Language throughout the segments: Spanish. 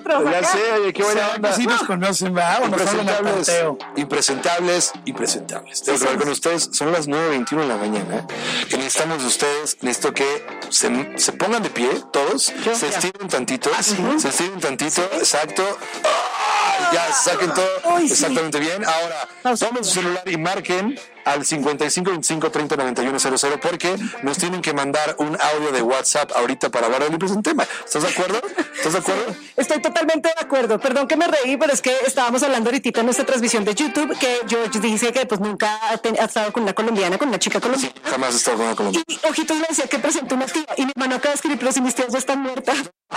trabajo Ya acá. sé, oye, qué buena onda. Sí nos conocen, ¿verdad? O nos hablan al Impresentables. Tengo que hablar con ustedes. Son las 9:21 de la mañana. Y necesitamos de ustedes, necesito que se pongan de pie todos, se estiren tantito, exacto. Ya, saquen todo exactamente bien. Ahora, tomen su celular y marquen al 55 25 30 91 00 porque nos tienen que mandar un audio de WhatsApp ahorita para hablar del presente tema. ¿Estás de acuerdo? Sí, estoy totalmente de acuerdo. Perdón que me reí, pero es que estábamos hablando ahorita en nuestra transmisión de YouTube que George dice que pues nunca ha estado con una colombiana, con una chica colombiana. Sí, jamás he estado con una colombiana. Y Ojitos me decía que presentó una tía y mi hermano acaba de escribir, pero si mis tías ya están muertas.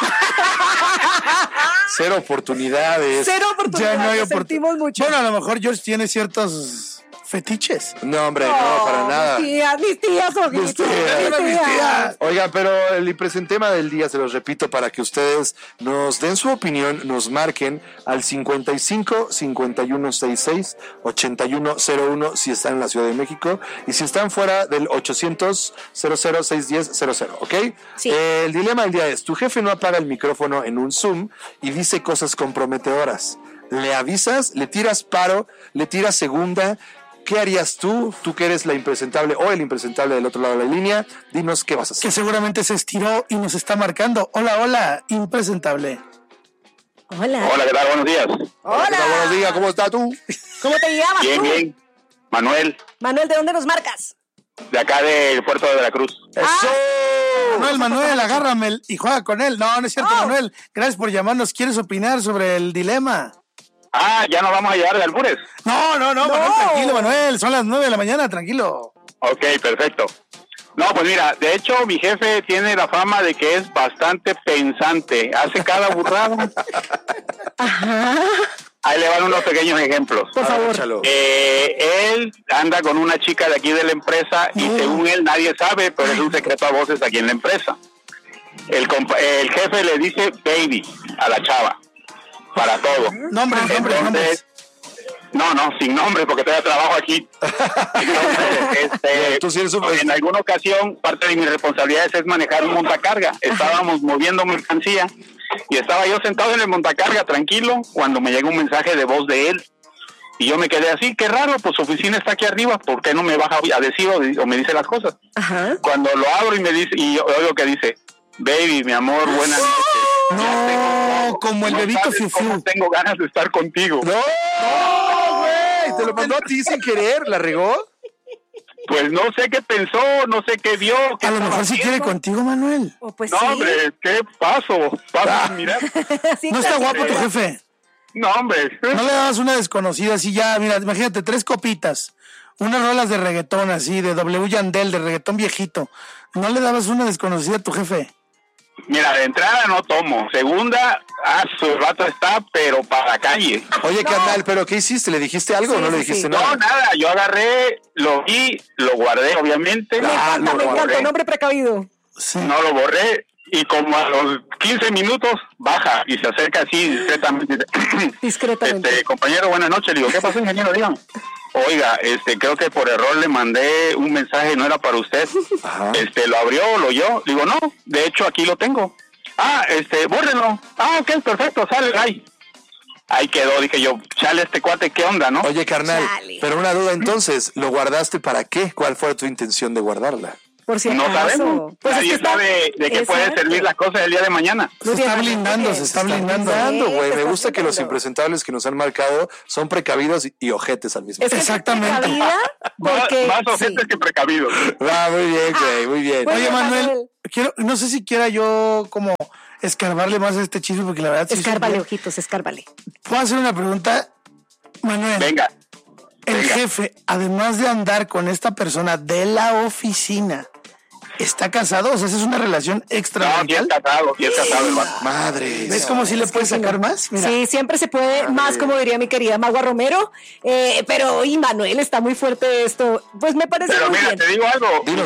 Cero oportunidades. Cero oportunidades. Ya no hay sentimos mucho. Bueno, a lo mejor George tiene ciertos fetiches. No, hombre, no, para nada. Mis tías, Ojitos. Mis tías. Oiga, pero el presentema del día, se los repito, para que ustedes nos den su opinión, nos marquen al 55 5166 8101 si están en la Ciudad de México y si están fuera del 800 00610 00, ¿ok? Sí. El dilema del día es, tu jefe no apaga el micrófono en un Zoom y dice cosas comprometedoras. ¿Le avisas? ¿Le tiras paro? ¿Le tiras segunda? ¿Qué harías tú? Tú que eres la impresentable o el impresentable del otro lado de la línea, dinos qué vas a hacer. Que seguramente se estiró y nos está marcando. Hola, impresentable. Hola. Hola, ¿qué tal? Buenos días. Hola. ¿Qué tal? Buenos días, ¿cómo estás tú? ¿Cómo te llamas tú? Bien. Manuel, Manuel, ¿de dónde nos marcas? de acá del puerto de Veracruz. ¡Eso! Manuel, agárrame y juega con él. No es cierto, Manuel. Gracias por llamarnos. ¿Quieres opinar sobre el dilema? Ya nos vamos a llevar de albures. No, Manuel, tranquilo, Manuel. Son las 9 de la mañana, tranquilo. Ok, perfecto. No, pues mira, de hecho mi jefe tiene la fama de que es bastante pensante. Hace cada burrada. Ajá. Ahí le van unos pequeños ejemplos. Por favor. Échalo. Él anda con una chica de aquí de la empresa y según él nadie sabe, pero es un secreto a voces aquí en la empresa. El jefe le dice baby a la chava para todo. Nombres. Entonces, no, sin nombre porque todavía trabajo aquí. Entonces, Tú sí eres en alguna ocasión parte de mis responsabilidades es manejar un montacarga. Estábamos moviendo mercancía y estaba yo sentado en el montacarga tranquilo cuando me llega un mensaje de voz de él. Y yo me quedé así, qué raro, pues su oficina está aquí arriba, ¿por qué no me baja a decir o me dice las cosas? Ajá. Cuando lo abro y me dice, y yo oigo que dice, baby, mi amor, buenas noches. No, como el bebito sabes Fiu cómo Fiu. tengo ganas de estar contigo. ¡No, güey! ¿Te lo mandó a ti sin querer? ¿La regó? Pues no sé qué pensó, no sé qué vio. Qué A lo estaba mejor sí quiere haciendo. contigo, Manuel. Pues No, sí. hombre, ¿qué paso? Mira. Sí, No está claro. guapo tu jefe. No, hombre. No le dabas una desconocida así ya, mira, imagínate, 3 copitas, unas rolas de reggaetón así, de W Yandel, de reggaetón viejito. ¿No le dabas una desconocida a tu jefe? Mira, de entrada no tomo. Segunda, su rato está, pero para la calle. Oye, carnal, ¿pero qué hiciste? ¿Le dijiste algo o no le dijiste No, nada? nada, yo agarré, lo vi, lo guardé, obviamente. Me encanta, lo borré. un hombre precavido. Sí. No lo borré y como a los 15 minutos baja y se acerca así discretamente. Discretamente. Compañero, buenas noches. Le digo, ¿qué pasó, ingeniero? Dígame. Oiga, creo que por error le mandé un mensaje, no era para usted. Ajá. Lo abrió, lo oyó. Le digo, no, de hecho aquí lo tengo. Bórrenlo. Ok, perfecto, sale, ahí quedó. Dije yo, chale, este cuate, ¿qué onda, no? Oye, carnal, Chale. pero una duda entonces, ¿lo guardaste para qué? ¿Cuál fue tu intención de guardarla? Por si No acaso. sabemos. Pues es Nadie que está- sabe de qué pueden Exacto. servir las cosas el día de mañana. Se está blindando, se está blindando. Blindando, güey. te Me estás gusta que los blindando. impresentables que nos han marcado son precavidos y ojetes al mismo Es que tiempo. Exactamente. precavida porque Más sí. ojetes que precavidos. Muy bien, güey, muy bien. Bueno, Oye, Manuel, Manuel. no sé si quiera yo como escarbarle más a este chisme, porque la verdad sí. Escárbale, ojitos, escárbale. ¿Puedo hacer una pregunta? Manuel, Venga. el venga. jefe, además de andar con esta persona de la oficina, ¿está casado? O sea, ¿esa es una relación No, aquí extramarital? es casado el vato. Madre. ¿Ves cómo si le puedes sacar más? Mira. Sí, siempre se puede más, como diría mi querida Magua Romero. Pero hoy Manuel está muy fuerte esto. Pues me parece Pero muy mira, bien. te digo algo. Dinos.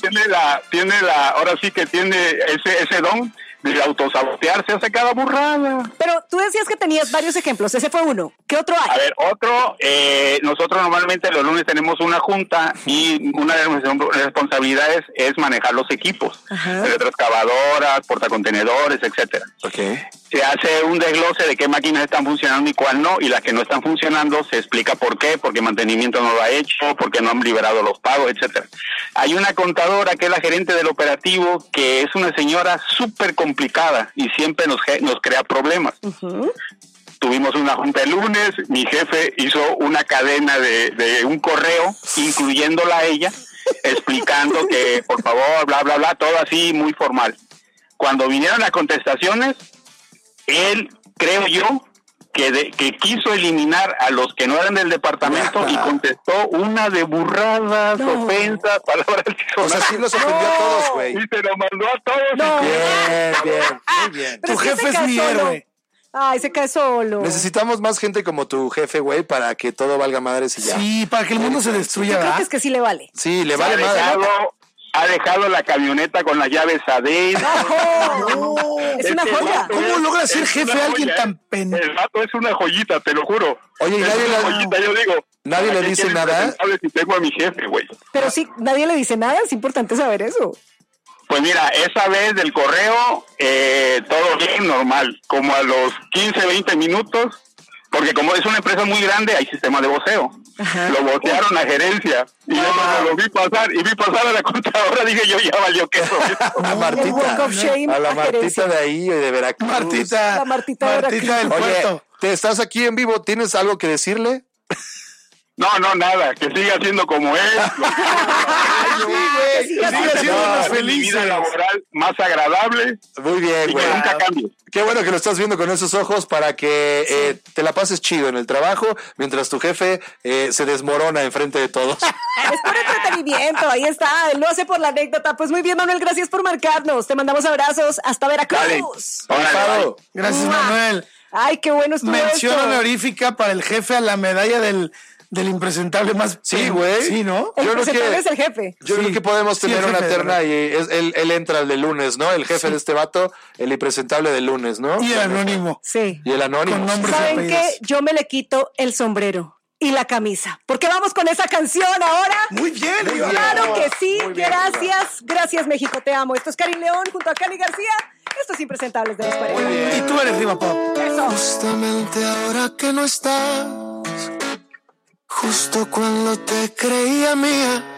Ahora sí que tiene ese don de autosabotearse, hace cada burrada. Pero tú decías que tenías varios ejemplos. Ese fue uno. ¿Qué otro A hay? ver, otro, nosotros normalmente los lunes tenemos una junta y una de nuestras responsabilidades es manejar los equipos, Ajá. retroexcavadoras, portacontenedores, etcétera. Ok. se hace un desglose de qué máquinas están funcionando y cuál no, y las que no están funcionando se explica por qué, porque mantenimiento no lo ha hecho, porque no han liberado los pagos, etcétera. Hay una contadora que es la gerente del operativo, que es una señora súper complicada y siempre nos crea problemas. Tuvimos una junta el lunes, mi jefe hizo una cadena de un correo, incluyéndola a ella, explicando que por favor, bla, bla, bla, todo así muy formal. Cuando vinieron las contestaciones, él, creo yo, que quiso eliminar a los que no eran del departamento y contestó una de burradas, ofensas, palabras. O sea, sí los ofendió a todos, güey. Y se lo mandó a todos. Bien, muy bien. Tu jefe es mi héroe. Ay, se cae solo. Necesitamos más gente como tu jefe, güey, para que todo valga madres y ya. Sí, para que el mundo se destruya, Yo creo ¿verdad? que es que sí le vale. Sí, le vale madre. Ha dejado la camioneta con las llaves adentro. ¡No! Es una Este joya. vato ¿Cómo logra ser es jefe una alguien joya, tan pendejo? El vato es una joyita, te lo juro. Oye, y Es nadie una le- joyita, yo digo. nadie ¿para le qué dice quieres nada? presentable si tengo a mi jefe, güey? Pero sí, nadie le dice nada, es importante saber eso. Pues mira, esa vez del correo, todo bien, normal. Como a los 15, 20 minutos, porque como es una empresa muy grande, hay sistema de voceo. Ajá. Lo vocearon a gerencia. Y yo cuando lo vi pasar a la contadora, dije yo, ya valió queso. A El walk Martita. of shame A la a Martita gerencia. de ahí, de Veracruz. Martita. La Martita de Martita del Oye, puerto. te estás aquí en vivo, ¿tienes algo que decirle? No, nada, que siga siendo como él. Que siga siga siendo unos Mi felices. vida laboral más agradable Muy bien, y güey. que nunca cambie. Qué bueno que lo estás viendo con esos ojos para que te la pases chido en el trabajo mientras tu jefe se desmorona enfrente de todos. Es por entretenimiento, ahí está. Él lo hace por la anécdota. Pues muy bien, Manuel, gracias por marcarnos. Te mandamos abrazos hasta Dale. Veracruz. Órale, Rifado. Gracias, ¡Mua! Manuel. Ay, qué bueno estuvo Mención esto. honorífica para el jefe a la medalla del impresentable más. Sí, güey. Sí, ¿no? El Yo creo presentable que- es el jefe. Yo Sí. creo que podemos Sí, tener el una jefe, terna ¿verdad? y él entra el de lunes, ¿no? El jefe de este vato, el impresentable del lunes, ¿no? Y el anónimo. Sí. Y el anónimo. Con nombres y ¿Saben apellidos. qué? Yo me le quito el sombrero y la camisa. Porque vamos con esa canción ahora. Muy bien, Riva. Claro que sí, Muy bien, gracias. Gracias, México, te amo. Esto es Karim León junto a Cali García. Esto es Impresentables de los 40. Y tú eres Riva Pop. Eso. Justamente ahora que no estás, justo cuando te creía mía,